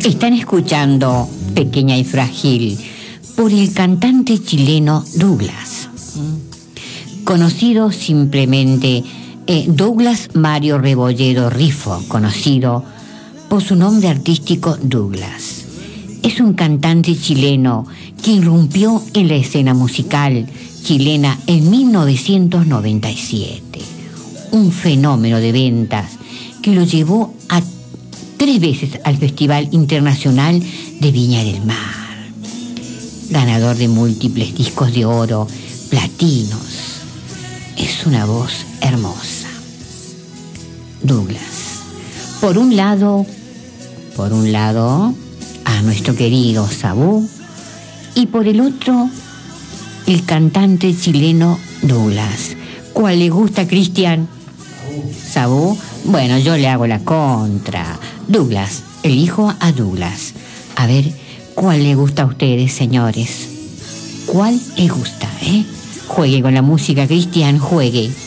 Están escuchando Pequeña y Frágil por el cantante chileno Douglas, conocido simplemente Douglas Mario Rebolledo Rifo, conocido por su nombre artístico Douglas. Es un cantante chileno que irrumpió en la escena musical chilena en 1997. Un fenómeno de ventas que lo llevó a 3 veces al Festival Internacional de Viña del Mar. Ganador de múltiples discos de oro, platinos. Es una voz hermosa. Douglas. Por un lado, a nuestro querido Sabú, y por el otro, el cantante chileno Douglas. ¿Cuál le gusta, Cristian? ¿Sabú? Bueno, yo le hago la contra. Douglas, elijo a Douglas. A ver, ¿cuál le gusta a ustedes, señores? ¿Cuál les gusta, Juegue con la música, Cristian, juegue.